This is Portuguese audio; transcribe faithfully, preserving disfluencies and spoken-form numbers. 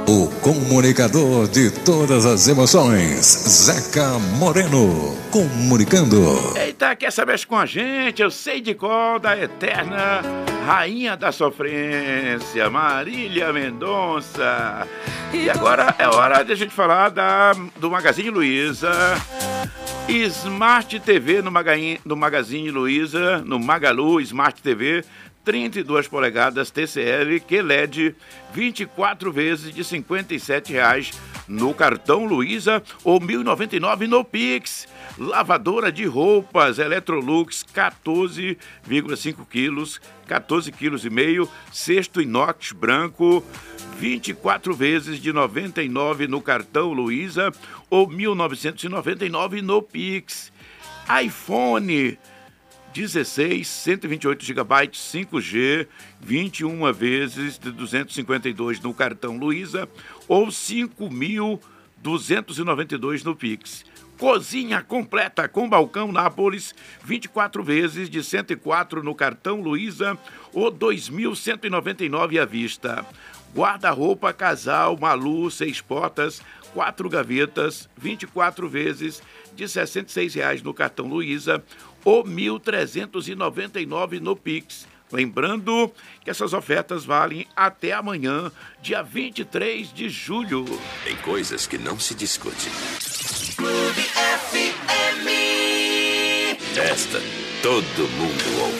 O comunicador de todas as emoções, Zeca Moreno, comunicando. Eita, quer saber com a gente? Eu sei de qual, da eterna rainha da sofrência, Marília Mendonça. E agora é hora de a gente falar da, do Magazine Luiza. Smart T V no, Magazine, no Magazine Luiza, no Magalu Smart T V, trinta e duas polegadas T C L Q L E D, vinte e quatro vezes de cinquenta e sete reais no cartão Luiza ou mil e noventa e nove no Pix. Lavadora de roupas Electrolux, quatorze vírgula cinco quilos, quatorze quilos e meio, cesto inox branco, vinte e quatro vezes de noventa e nove no cartão Luiza ou mil novecentos e noventa e nove no Pix. iPhone dezesseis, cento e vinte e oito gigabytes, cinco G, vinte e uma vezes de duzentos e cinquenta e dois no cartão Luiza ou cinco mil duzentos e noventa e dois no Pix. Cozinha completa com balcão Nápoles, vinte e quatro vezes de cento e quatro no cartão Luiza ou dois mil cento e noventa e nove à vista. Guarda-roupa casal Malu, seis portas, quatro gavetas, vinte e quatro vezes de sessenta e seis reais no cartão Luiza ou mil trezentos e noventa e nove no Pix. Lembrando que essas ofertas valem até amanhã, dia vinte e três de julho. Tem coisas que não se discute. Clube F M. Esta todo mundo ouve.